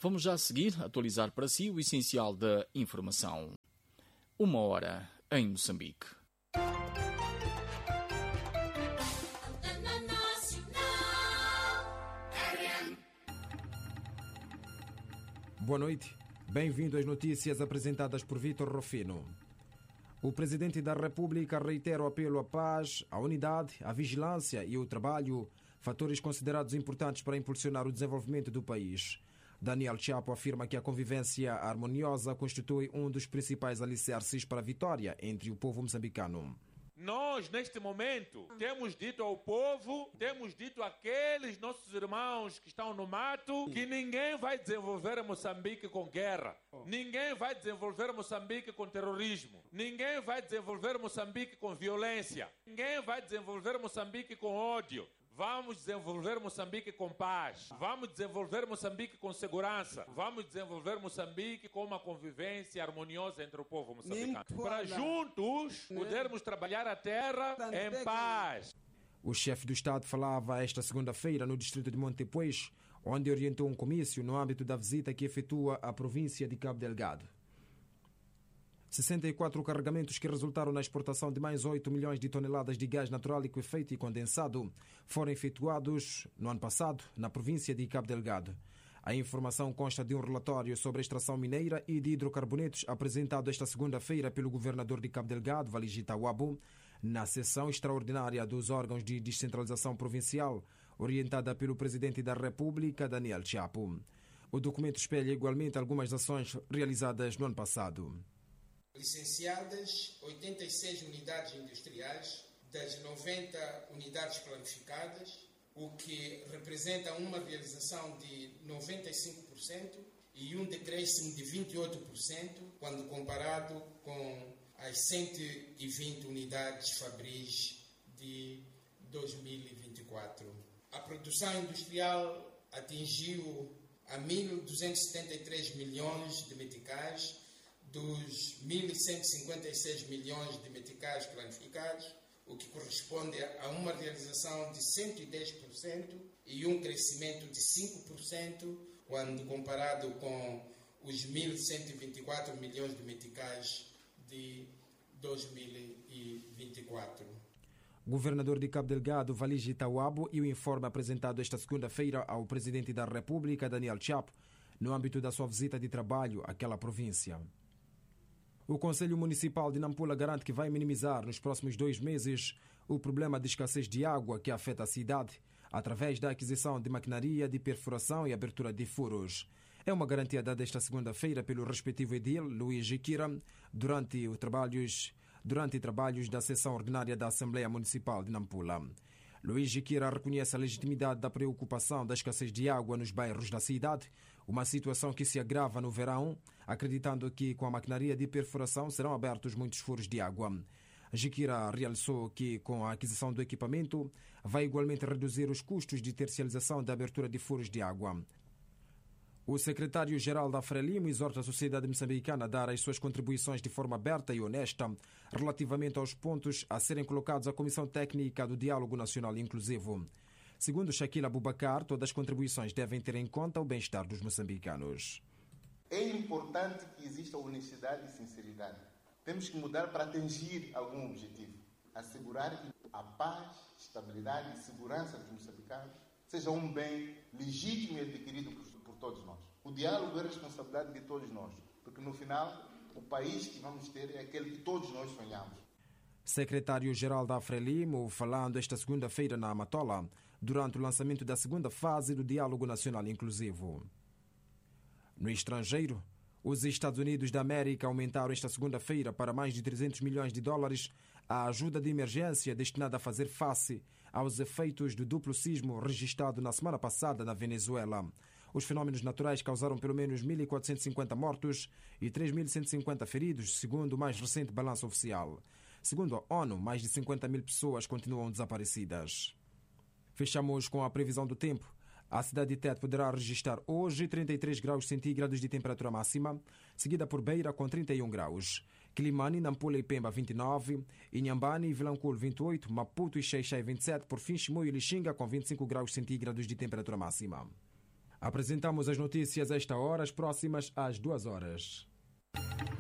Vamos já a seguir atualizar para si o essencial da informação. 1h em Moçambique. Boa noite. Bem-vindo às notícias apresentadas por Vítor Rufino. O Presidente da República reitera o apelo à paz, à unidade, à vigilância e ao trabalho, fatores considerados importantes para impulsionar o desenvolvimento do país. Daniel Chapo afirma que a convivência harmoniosa constitui um dos principais alicerces para a vitória entre o povo moçambicano. Nós, neste momento, temos dito ao povo, temos dito àqueles nossos irmãos que estão no mato, que ninguém vai desenvolver Moçambique com guerra. Ninguém vai desenvolver Moçambique com terrorismo. Ninguém vai desenvolver Moçambique com violência. Ninguém vai desenvolver Moçambique com ódio. Vamos desenvolver Moçambique com paz. Vamos desenvolver Moçambique com segurança. Vamos desenvolver Moçambique com uma convivência harmoniosa entre o povo moçambicano. Para juntos podermos trabalhar a terra em paz. O chefe do Estado falava esta segunda-feira no distrito de Montepuez, onde orientou um comício no âmbito da visita que efetua à província de Cabo Delgado. 64 carregamentos que resultaram na exportação de mais 8 milhões de toneladas de gás natural liquefeito e condensado foram efetuados no ano passado na província de Cabo Delgado. A informação consta de um relatório sobre a extração mineira e de hidrocarbonetos apresentado esta segunda-feira pelo governador de Cabo Delgado, Waligi Tawabo, na sessão extraordinária dos órgãos de descentralização provincial, orientada pelo Presidente da República, Daniel Chapo. O documento espelha igualmente algumas ações realizadas no ano passado. Licenciadas 86 unidades industriais das 90 unidades planificadas, o que representa uma realização de 95% e um decréscimo de 28% quando comparado com as 120 unidades fabris de 2024. A produção industrial atingiu a 1.273 milhões de meticais, dos 1.156 milhões de meticais planificados, o que corresponde a uma realização de 110% e um crescimento de 5% quando comparado com os 1.124 milhões de meticais de 2024. Governador de Cabo Delgado, Waligi Tawabo, e o informe apresentado esta segunda-feira ao Presidente da República, Daniel Chapo, no âmbito da sua visita de trabalho àquela província. O Conselho Municipal de Nampula garante que vai minimizar nos próximos 2 meses o problema de escassez de água que afeta a cidade através da aquisição de maquinaria de perfuração e abertura de furos. É uma garantia dada esta segunda-feira pelo respectivo edil, Luís Jiquira, durante trabalhos da sessão ordinária da Assembleia Municipal de Nampula. Luís Jiquira reconhece a legitimidade da preocupação da escassez de água nos bairros da cidade, uma situação que se agrava no verão, acreditando que com a maquinaria de perfuração serão abertos muitos furos de água. Jiquira realçou que com a aquisição do equipamento vai igualmente reduzir os custos de tercialização da abertura de furos de água. O secretário-geral da Frelimo exorta a sociedade moçambicana a dar as suas contribuições de forma aberta e honesta relativamente aos pontos a serem colocados à Comissão Técnica do Diálogo Nacional Inclusivo. Segundo Shaquille Abubakar, todas as contribuições devem ter em conta o bem-estar dos moçambicanos. É importante que exista honestidade e sinceridade. Temos que mudar para atingir algum objetivo. Assegurar que a paz, estabilidade e segurança dos moçambicanos seja um bem legítimo e adquirido por todos nós. O diálogo é responsabilidade de todos nós, porque no final o país que vamos ter é aquele que todos nós sonhamos. Secretário-geral da Frelimo, falando esta segunda-feira na Amatola, durante o lançamento da segunda fase do Diálogo Nacional Inclusivo. No estrangeiro, os Estados Unidos da América aumentaram esta segunda-feira para mais de 300 milhões de dólares a ajuda de emergência destinada a fazer face aos efeitos do duplo sismo registrado na semana passada na Venezuela. Os fenómenos naturais causaram pelo menos 1.450 mortos e 3.150 feridos, segundo o mais recente balanço oficial. Segundo a ONU, mais de 50 mil pessoas continuam desaparecidas. Fechamos com a previsão do tempo. A cidade de Tete poderá registrar hoje 33 graus centígrados de temperatura máxima, seguida por Beira com 31 graus. Quilimane, Nampula e Pemba 29, Inhambane e Vilanculo 28, Maputo e Xai-Xai 27, por fim Chimoio e Lixinga com 25 graus centígrados de temperatura máxima. Apresentamos as notícias a esta hora, as próximas às 2 horas.